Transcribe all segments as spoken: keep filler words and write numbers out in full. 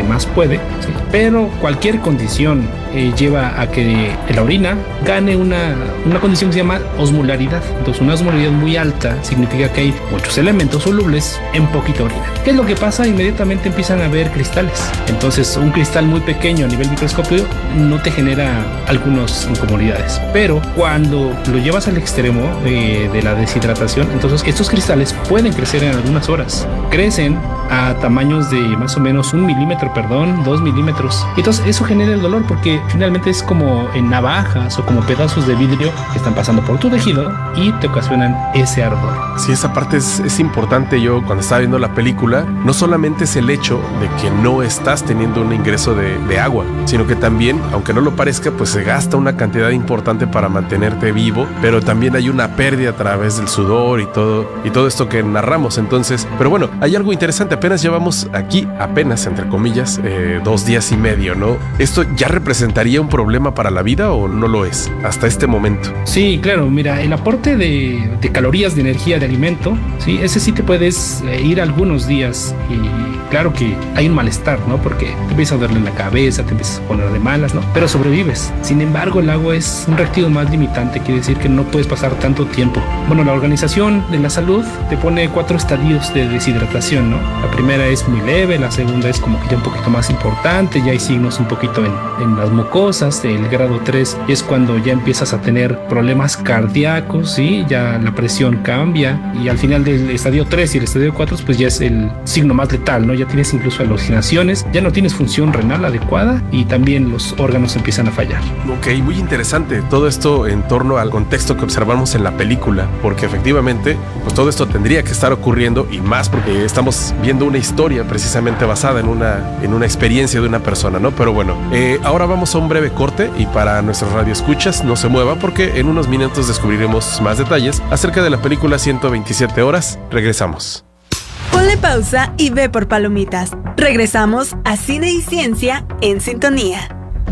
más puede, ¿sí? Pero cualquier condición eh, lleva a que la orina gane una, una condición que se llama osmolaridad. Entonces, una osmolaridad muy alta significa que hay muchos elementos solubles en poquita orina. ¿Qué es lo que pasa? Inmediatamente empiezan a haber cristales. Entonces, un cristal muy pequeño a nivel microscópico no te genera algunas incomodidades. Pero cuando lo llevas al extremo eh, de la deshidratación, entonces estos cristales pueden crecer en algunas horas. Crecen a tamaños de más o menos un milímetro, perdón, dos milímetros. Entonces eso genera el dolor porque finalmente es como en navajas o como pedazos de vidrio que están pasando por tu tejido y te ocasionan ese ardor. Sí, esa parte es, es importante. Yo cuando estaba viendo la película, no solamente es el hecho de que no estás teniendo un ingreso de, de agua, sino que también, aunque no lo parezca, pues se gasta una cantidad importante para mantenerte vivo, pero también hay una pérdida a través del sudor y todo, y todo esto que narramos. Entonces, pero bueno, hay algo interesante. Apenas llevamos aquí, apenas entre comillas, eh, dos días y medio, ¿no? ¿Esto ya representaría un problema para la vida o no lo es hasta este momento? Sí, claro, mira, el aporte de, de calorías, de energía, de alimento, sí, ese sí te puedes eh, ir algunos días y claro que hay un malestar, ¿no? Porque te empieza a doler la cabeza, te empiezas a poner de malas, ¿no? Pero sobrevives. Sin embargo, el agua es un reactivo más limitante, quiere decir que no puedes pasar tanto tiempo. Bueno, la Organización de la Salud te pone cuatro estadios de deshidratación, ¿no? La primera es muy leve, la segunda es como que ya un poquito más importante, ya hay signos un poquito en, en las mucosas. El grado tres es cuando ya empiezas a tener problemas cardíacos, ¿sí? Ya la presión cambia y al final del estadio tres y el estadio cuatro pues ya es el signo más letal, ¿no? Ya tienes incluso alucinaciones, ya no tienes función renal adecuada y también los órganos empiezan a fallar. Ok, muy interesante todo esto en torno al contexto que observamos en la película, porque efectivamente pues todo esto tendría que estar ocurriendo y más porque estamos viendo una historia precisamente basada en una, en una experiencia de una persona, ¿no? Pero bueno, eh, ahora vamos a un breve corte y para nuestros radioescuchas no se mueva porque en unos minutos descubriremos más detalles acerca de la película ciento veintisiete horas. Regresamos. Ponle pausa y ve por palomitas. Regresamos a Cine y Ciencia en Sintonía.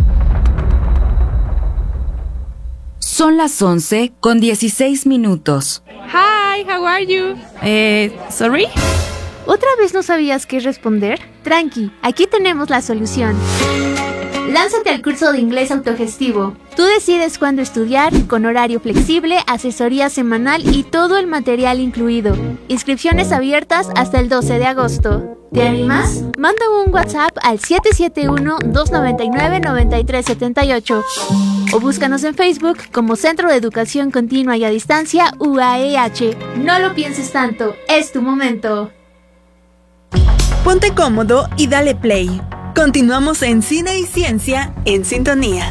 Son las once con dieciséis minutos. Hi, how are you? Eh, sorry. ¿Otra vez no sabías qué responder? Tranqui, aquí tenemos la solución. Lánzate al curso de inglés autogestivo. Tú decides cuándo estudiar, con horario flexible, asesoría semanal y todo el material incluido. Inscripciones abiertas hasta el doce de agosto. ¿Te animas? Manda un WhatsApp al siete siete uno, dos nueve nueve, nueve tres siete ocho o búscanos en Facebook como Centro de Educación Continua y a Distancia U A E H. No lo pienses tanto, es tu momento. Ponte cómodo y dale play. Continuamos en Cine y Ciencia en Sintonía.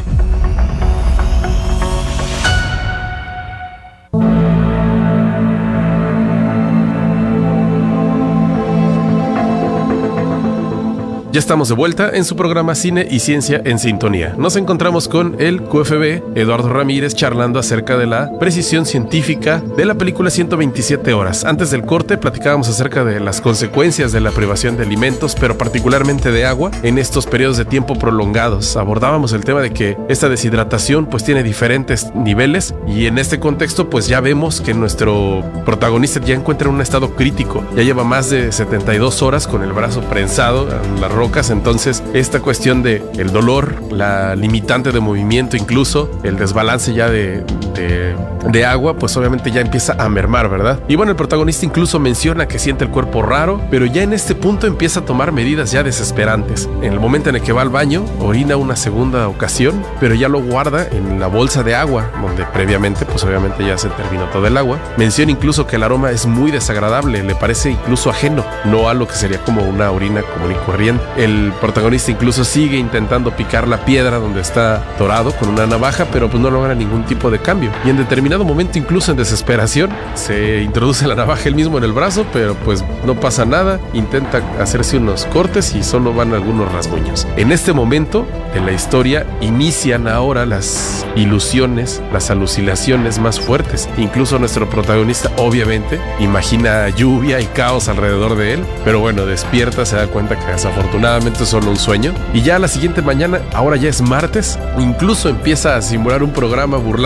Ya estamos de vuelta en su programa Cine y Ciencia en Sintonía. Nos encontramos con el Q F B, Eduardo Ramírez, charlando acerca de la precisión científica de la película ciento veintisiete horas. Antes del corte platicábamos acerca de las consecuencias de la privación de alimentos, pero particularmente de agua, en estos periodos de tiempo prolongados. Abordábamos el tema de que esta deshidratación pues tiene diferentes niveles y en este contexto pues ya vemos que nuestro protagonista ya encuentra en un estado crítico. Ya lleva más de setenta y dos horas con el brazo prensado en la roca. Entonces esta cuestión de el dolor, la limitante de movimiento, incluso el desbalance ya de, de, de agua, pues obviamente ya empieza a mermar, ¿verdad? Y bueno, el protagonista incluso menciona que siente el cuerpo raro, pero ya en este punto empieza a tomar medidas ya desesperantes. En el momento en el que va al baño, orina una segunda ocasión, pero ya lo guarda en la bolsa de agua, donde previamente pues obviamente ya se terminó todo el agua. Menciona incluso que el aroma es muy desagradable, le parece incluso ajeno, no a lo que sería como una orina común y corriente. El protagonista incluso sigue intentando picar la piedra donde está torado con una navaja, pero pues no logra ningún tipo de cambio. Y en determinado momento, incluso en desesperación, se introduce la navaja él mismo en el brazo, pero pues no pasa nada. Intenta hacerse unos cortes y solo van algunos rasguños. En este momento de la historia inician ahora las ilusiones, las alucinaciones más fuertes. Incluso nuestro protagonista obviamente imagina lluvia y caos alrededor de él, pero bueno, despierta, se da cuenta que desafortunadamente es solo un sueño. Y ya la siguiente mañana, ahora ya es martes, incluso empieza a simular un programa burlándose de sí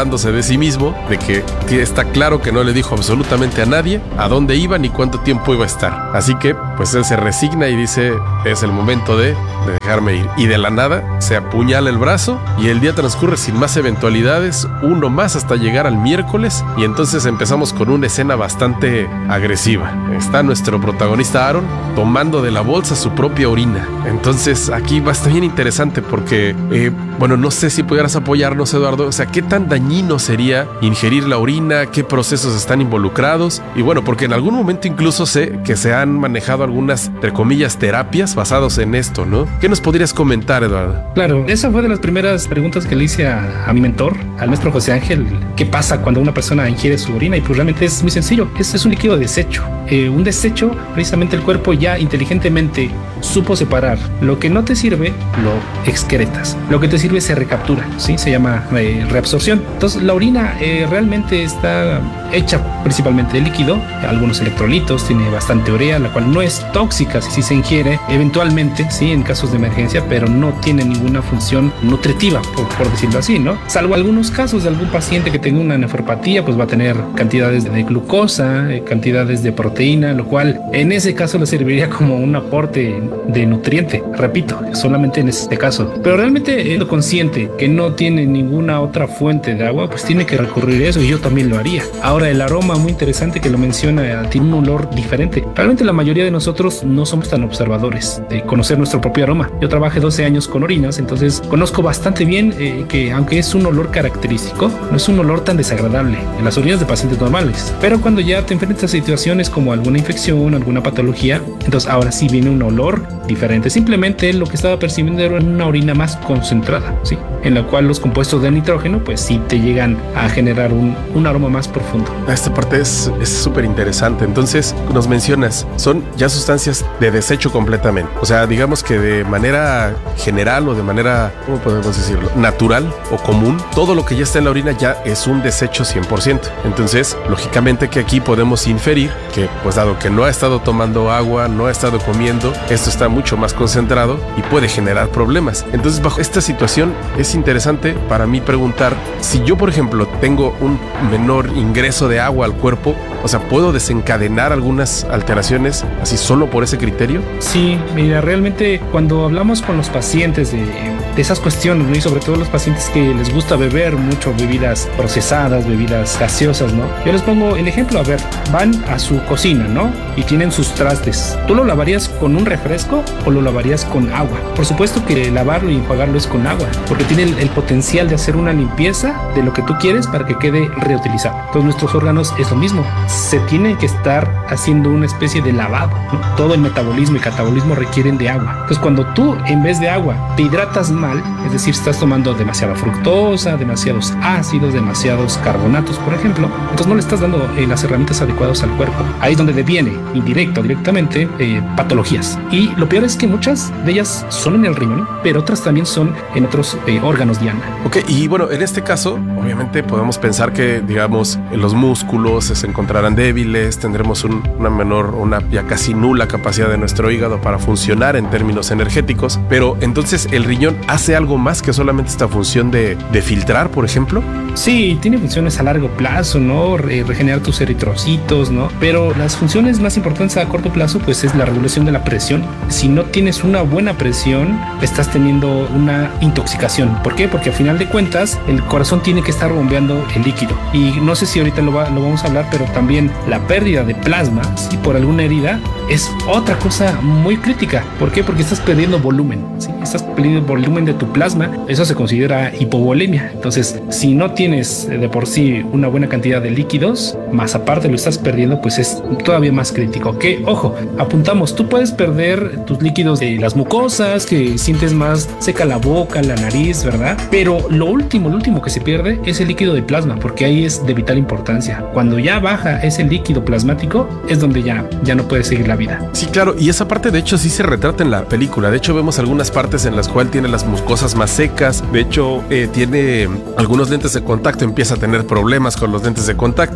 sí mismo de que está claro que no le dijo absolutamente a nadie a dónde iba ni cuánto tiempo iba a estar. Así que pues él se resigna y dice, es el momento de, de dejarme ir. Y de la nada se apuñala el brazo y el día transcurre sin más eventualidades, uno más hasta llegar al miércoles, y entonces empezamos con una escena bastante agresiva. Está nuestro protagonista Aaron tomando de la bolsa su propia orina. Entonces aquí va a estar bien interesante porque, eh, bueno, no sé si pudieras apoyarnos, Eduardo. O sea, ¿qué tan dañino sería ingerir la orina? ¿Qué procesos están involucrados? Y bueno, porque en algún momento incluso sé que se han manejado algunas, entre comillas, terapias basadas en esto, ¿no? ¿Qué nos podrías comentar, Eduardo? Claro, esa fue de las primeras preguntas que le hice a, a mi mentor, al maestro José Ángel. ¿Qué pasa cuando una persona ingiere su orina? Y pues realmente es muy sencillo. Es, es un líquido de desecho. Eh, un desecho, precisamente el cuerpo ya inteligentemente supo separar. Lo que no te sirve, lo excretas. Lo que te sirve se recaptura, ¿sí? Se llama eh, reabsorción. Entonces, la orina eh, realmente está hecha principalmente de líquido, algunos electrolitos, tiene bastante urea, la cual no es tóxica si se ingiere eventualmente, sí, en casos de emergencia, pero no tiene ninguna función nutritiva, por, por decirlo así, ¿no? Salvo algunos casos de algún paciente que tenga una nefropatía, pues va a tener cantidades de glucosa, eh, cantidades de proteína, lo cual en ese caso le serviría como un aporte de nutriente, repito, solamente en este caso. Pero realmente es consciente que no tiene ninguna otra fuente de agua, pues tiene que recurrir a eso, y yo también lo haría. Ahora, el aroma, muy interesante que lo menciona, tiene un olor diferente. Realmente la mayoría de nosotros no somos tan observadores de conocer nuestro propio aroma. Yo trabajé doce años con orinas, entonces conozco bastante bien eh, que aunque es un olor característico, no es un olor tan desagradable en las orinas de pacientes normales. Pero cuando ya te enfrentas a situaciones como alguna infección, alguna patología, entonces ahora sí viene un olor diferente. Simplemente lo que estaba percibiendo era una orina más concentrada, ¿sí? En la cual los compuestos de nitrógeno pues sí te llegan a generar un, un aroma más profundo. Esta parte es súper interesante. Entonces nos mencionas, son ya sustancias de desecho completamente. O sea, digamos que de manera general o de manera, ¿cómo podemos decirlo? Natural o común, todo lo que ya está en la orina ya es un desecho cien por ciento. Entonces, lógicamente que aquí podemos inferir que, pues dado que no ha estado tomando agua, no ha estado comiendo, esto está mucho más concentrado y puede generar problemas. Entonces, bajo esta situación es interesante para mí preguntar si yo, por ejemplo, tengo un menor ingreso de agua al cuerpo, o sea, ¿puedo desencadenar algunas alteraciones así solo por ese criterio? Sí, mira, realmente cuando hablamos con los pacientes de, de esas cuestiones, ¿no? Y sobre todo los pacientes que les gusta beber mucho bebidas procesadas, bebidas gaseosas, ¿no? Yo les pongo el ejemplo, a ver, van a su cocina, ¿no? Y tienen sus trastes. ¿Tú lo lavarías con un refresco o lo lavarías con agua? Por supuesto que lavarlo y enjuagarlo es con agua, porque tiene el, el potencial de hacer una limpieza de lo que tú quieres para que quede reutilizado. Entonces nuestros órganos es lo mismo. Se tiene que estar haciendo una especie de lavado, ¿no? Todo el metabolismo y catabolismo requieren de agua. Entonces cuando tú en vez de agua te hidratas mal, es decir, estás tomando demasiada fructosa, demasiados ácidos, demasiados carbonatos, por ejemplo, entonces no le estás dando eh, las herramientas adecuadas al cuerpo. Ahí es donde deviene, indirecto o directamente, eh, patologías. Y lo peor es que muchas de ellas son en el riñón, pero otras también son en otros eh, órganos, Diana. Ok, y bueno, en este caso, obviamente podemos pensar que, digamos, los músculos se encontrarán débiles, tendremos un, una menor, una ya casi nula capacidad de nuestro hígado para funcionar en términos energéticos, pero entonces el riñón hace algo más que solamente esta función de, de filtrar, por ejemplo. Sí, tiene funciones a largo plazo, ¿no? Re regenerar tus eritrocitos, ¿no? Pero las funciones más importantes a corto plazo, pues es la regulación de la presión. Si no tienes una buena presión, estás teniendo una intoxicación. ¿Por qué? Porque a final de cuentas, el corazón tiene que estar bombeando el líquido. Y no sé si ahorita lo, va, lo vamos a hablar, pero también la pérdida de plasma, ¿sí? Por alguna herida, es otra cosa muy crítica. ¿Por qué? Porque estás perdiendo volumen, ¿sí? Estás perdiendo volumen de tu plasma. Eso se considera hipovolemia. Entonces, si no tienes de por sí una buena cantidad de líquidos, más aparte lo estás perdiendo, pues es todavía más crítico. Que, ojo, apuntamos, tú puedes perder tus líquidos de las mucosas, que sientes más seca la boca, la nariz, ¿verdad? Pero lo último, lo último que se pierde es el líquido de plasma, porque ahí es de vital importancia. Cuando ya baja ese líquido plasmático, es donde ya, ya no puedes seguir la vida. Sí, claro, y esa parte de hecho sí se retrata en la película. De hecho vemos algunas partes en las cuales tiene las mucosas más secas. De hecho eh, tiene algunos lentes de contacto, empieza a tener problemas con los lentes de contacto y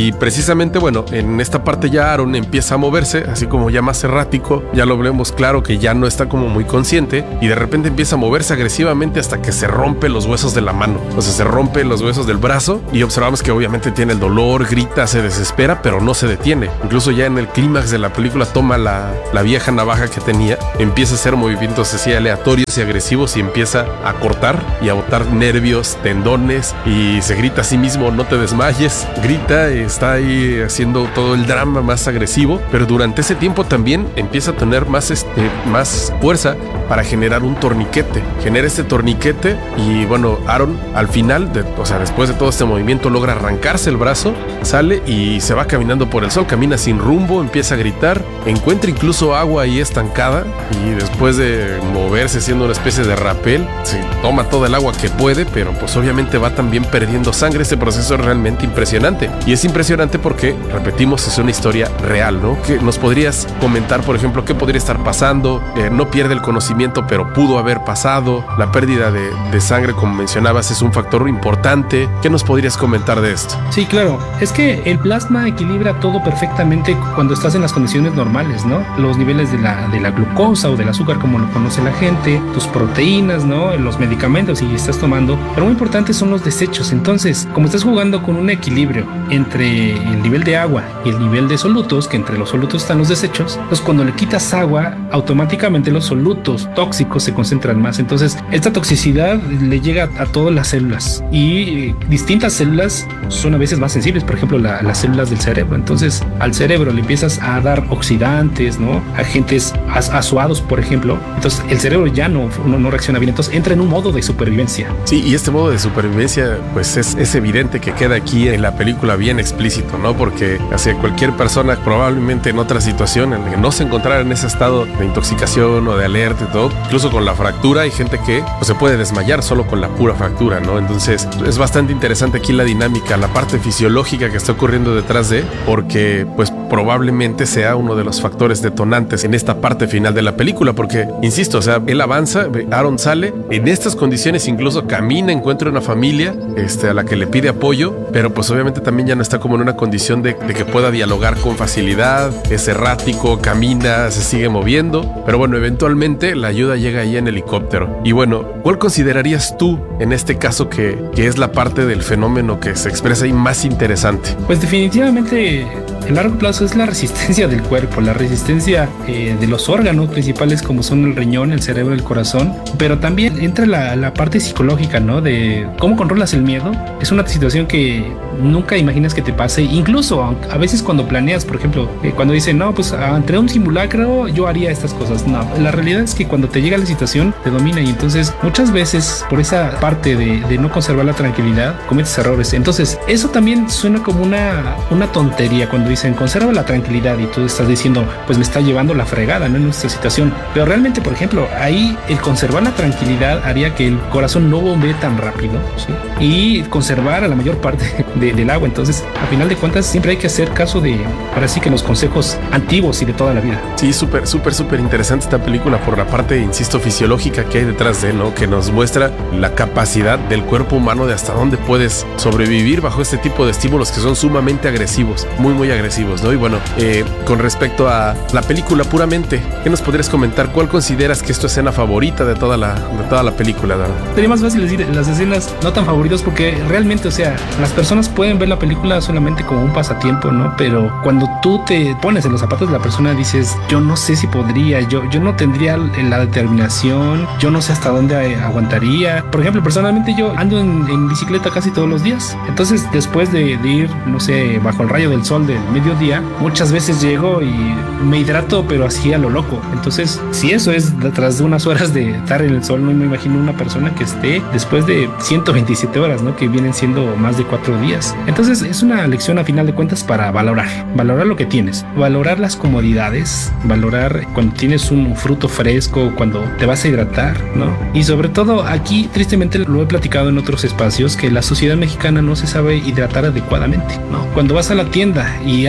Y precisamente, bueno, en esta parte ya Aaron empieza a moverse, así como ya más errático, ya lo vemos claro que ya no está como muy consciente y de repente empieza a moverse agresivamente hasta que se rompe los huesos de la mano, o sea, se rompe los huesos del brazo y observamos que obviamente tiene el dolor, grita, se desespera, pero no se detiene. Incluso ya en el clímax de la película toma la, la vieja navaja que tenía, empieza a hacer movimientos así aleatorios y agresivos y empieza a cortar y a botar nervios, tendones y se grita a sí mismo: no te desmayes. Grita, está ahí haciendo todo el drama más agresivo, pero durante ese tiempo también empieza a tener más, este, más fuerza para generar un torniquete. Genera este torniquete y bueno, Aaron al final, de, o sea, después de todo este movimiento logra arrancarse el brazo, sale y se va caminando por el sol, camina sin rumbo, empieza a gritar, encuentra incluso agua ahí estancada y después de moverse siendo una especie de rapel, se toma todo el agua que puede, pero pues obviamente va también perdiendo sangre. Este proceso es realmente impresionante y es impresionante porque, repetimos, es una historia real, ¿no? ¿Qué nos podrías comentar, por ejemplo, qué podría estar pasando? Eh, no pierde el conocimiento, pero pudo haber pasado. La pérdida de, de sangre, como mencionabas, es un factor importante. ¿Qué nos podrías comentar de esto? Sí, claro. Es que el plasma equilibra todo perfectamente cuando estás en las condiciones normales, ¿no? Los niveles de la, de la glucosa o del azúcar, como lo conoce la gente, tus proteínas, ¿no? Los medicamentos si estás tomando. Pero muy importante son los desechos. Entonces, como estás jugando con un equilibrio entre el nivel de agua y el nivel de solutos, que entre los solutos están los desechos, pues cuando le quitas agua, automáticamente los solutos tóxicos se concentran más. Entonces, esta toxicidad le llega a todas las células y distintas células son a veces más sensibles, por ejemplo, la, las células del cerebro. Entonces, al cerebro le empiezas a dar oxidantes, ¿no? Agentes azuados, por ejemplo. Entonces, el cerebro ya no, no, no reacciona bien. Entonces, entra en un modo de supervivencia. Sí, y este modo de supervivencia, pues es, es evidente que queda aquí en la película bien explícito, ¿no? Porque hacia cualquier persona, probablemente en otra situación en la que no se encontrara en ese estado de intoxicación o de alerta y todo, incluso con la fractura, hay gente que pues, se puede desmayar solo con la pura fractura, ¿no? Entonces, es bastante interesante aquí la dinámica, la parte fisiológica que está ocurriendo detrás de, porque pues probablemente sea uno de los factores detonantes en esta parte final de la película, porque, insisto, o sea, él avanza, Aaron sale, en estas condiciones incluso camina, encuentra una familia este, a la que le pide apoyo, pero pues obviamente también ya no está como en una condición de, de que pueda dialogar con facilidad, es errático, camina, se sigue moviendo, pero bueno, eventualmente la ayuda llega ahí en helicóptero. Y bueno, ¿cuál considerarías tú en este caso que, que es la parte del fenómeno que se expresa ahí más interesante? Pues definitivamente en largo plazo es la resistencia del cuerpo, la resistencia eh, de los órganos principales como son el riñón, el cerebro, el corazón, pero también entra la, la parte psicológica, ¿no? De cómo controlas el miedo. Es una situación que nunca imaginas que te pase, incluso a veces cuando planeas, por ejemplo, eh, cuando dicen, no, pues entre un simulacro yo haría estas cosas. No, la realidad es que cuando te llega la situación te domina y entonces muchas veces por esa parte de, de no conservar la tranquilidad cometes errores. Entonces eso también suena como una, una tontería cuando dicen conserva la tranquilidad y tú estás diciendo pues me está llevando la fregada, ¿no? En esta situación, pero realmente, por ejemplo, ahí el conservar la tranquilidad haría que el corazón no bombee tan rápido, ¿sí? Y conservar a la mayor parte de, del agua. Entonces, a final de cuentas, siempre hay que hacer caso de, ahora sí que los consejos antiguos y de toda la vida. Sí, súper, súper, súper interesante esta película por la parte, insisto, fisiológica que hay detrás de, ¿no? Que nos muestra la capacidad del cuerpo humano de hasta dónde puedes sobrevivir bajo este tipo de estímulos que son sumamente agresivos, muy, muy agresivos, ¿no? Y bueno, eh, con respecto a la película puramente, ¿qué nos podrías comentar? ¿Cuál consideras que es tu escena favorita de toda la, de toda la película, ¿verdad? Sería más fácil decir las escenas no tan favoritas porque realmente, o sea, las personas pueden ver la película solamente como un pasatiempo, ¿no? Pero cuando tú te pones en los zapatos de la persona dices, yo no sé si podría, yo, yo no tendría la determinación, yo no sé hasta dónde aguantaría. Por ejemplo, personalmente yo ando en, en bicicleta casi todos los días. Entonces, después de, de ir, no sé, bajo el rayo del sol del mediodía, muchas veces llego y me hidrato, pero así a lo loco. Entonces, si eso es detrás de unas horas de estar en el sol, no me imagino una persona que esté después de ciento veintisiete horas, ¿no? Que vienen siendo más de cuatro días. Entonces, es una lección a final de cuentas para valorar, valorar lo que tienes, valorar las comodidades, valorar cuando tienes un fruto fresco, cuando te vas a hidratar, ¿no? Y sobre todo aquí, tristemente, lo he platicado en otros espacios, que la sociedad mexicana no se sabe hidratar adecuadamente, ¿no? Cuando vas a la tienda y abres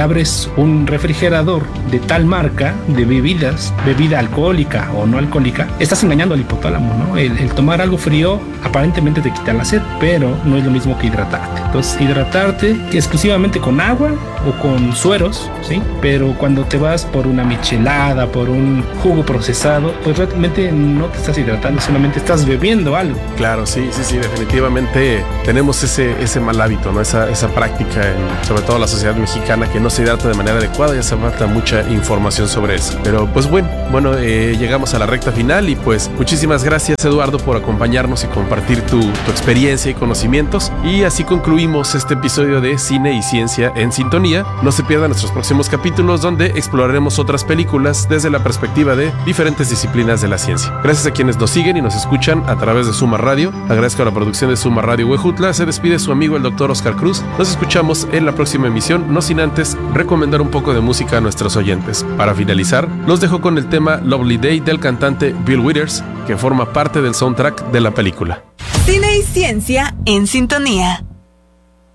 compras un refrigerador de tal marca de bebidas, bebida alcohólica o no alcohólica, estás engañando al hipotálamo, ¿no? El, el tomar algo frío aparentemente te quita la sed, pero no es lo mismo que hidratarte. Entonces, hidratarte exclusivamente con agua o con sueros, ¿sí? Pero cuando te vas por una michelada, por un jugo procesado, pues realmente no te estás hidratando, solamente estás bebiendo algo. Claro, sí, sí, sí, definitivamente tenemos ese, ese mal hábito, ¿no? Esa, esa práctica, en, sobre todo la sociedad mexicana, que no se hidrata de manera adecuada y hace falta mucha información sobre eso. Pero pues bueno, bueno, eh, llegamos a la recta final y pues muchísimas gracias, Eduardo, por acompañarnos y compartir tu, tu experiencia y conocimientos. Y así concluimos este episodio de Cine y Ciencia en Sintonía. No se pierdan nuestros próximos capítulos donde exploraremos otras películas desde la perspectiva de diferentes disciplinas de la ciencia. Gracias a quienes nos siguen y nos escuchan a través de Suma Radio. Agradezco a la producción de Suma Radio Huejutla. Se despide su amigo el doctor Oscar Cruz. Nos escuchamos en la próxima emisión, no sin antes recomendar un poco de música a nuestros oyentes. Para finalizar, los dejo con el tema Lovely Day del cantante Bill Withers, que forma parte del soundtrack de la película. Cine y Ciencia en Sintonía.